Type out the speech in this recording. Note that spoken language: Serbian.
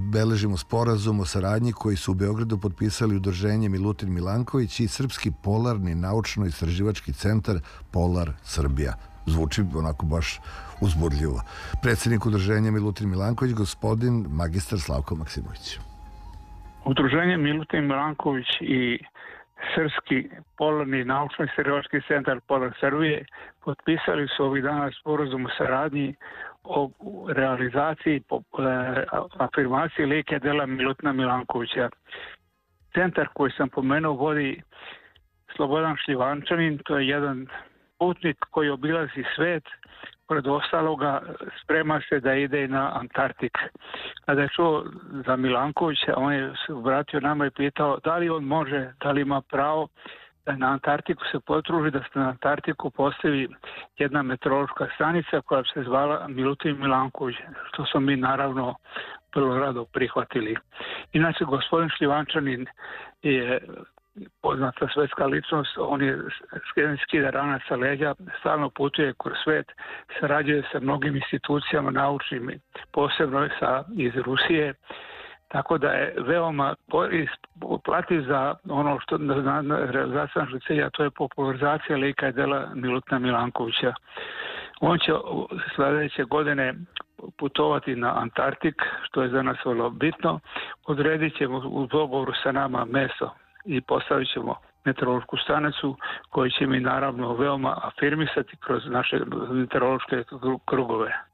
beležimo sporazum o saradnji koji su u Beogradu potpisali udruženje Milutin Milanković i Srpski polarni naučno-istraživački centar Polar Srbija. Zvuči onako baš uzbudljivo. Predsjednik udruženja Milutin Milanković, gospodin magistar Slavko Maksimović. Udruženje Milutin Milanković i Srpski polarni naučno-istraživački centar Polar Srbije potpisali su ovih dana sporazum o saradnji o realizaciji afirmacije lika dela Milutina Milankovića. Centar koji sam pomenuo vodi Slobodan Šljivančanin, to je jedan putnik koji obilazi svet, pored ostaloga sprema se da ide na Antarktik. Kada je čuo za Milankovića, on je se obratio nama i pitao da li on može, da li ima pravo da na Antarktiku se potruži, da se na Antarktiku postavi jedna meteorološka stanica koja se zvala Milutin Milanković, što smo mi naravno vrlo rado prihvatili. Inače, gospodin Šljivančanin je poznata svetska ličnost, on je skida ranac sa leđa, stalno putuje kroz svet, sarađuje sa mnogim institucijama naučnim, posebno iz Rusije, tako da je veoma plati za ono što realizacija našeg cilja, to je popularizacija lika i dela Milutina Milankovića. On će sljedeće godine putovati na Antarktik, što je za nas vrlo bitno. Odredit ćemo u dogovoru sa nama mesto i postavit ćemo meteorološku stanicu koju će mi naravno veoma afirmisati kroz naše meteorološke krugove.